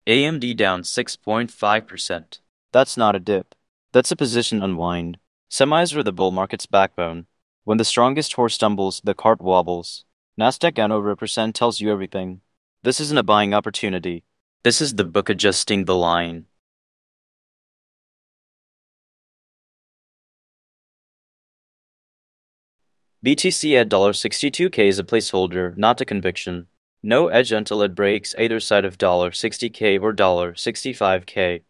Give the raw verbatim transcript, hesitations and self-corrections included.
A M D down six point five percent. That's not a dip. That's a position unwind. Semis are the bull market's backbone. When the strongest horse stumbles, the cart wobbles. Nasdaq down over a percent tells you everything. This isn't a buying opportunity. This is the book adjusting the line. B T C at sixty-two K is a placeholder, not a conviction. No edge until it breaks either side of sixty K or sixty-five K.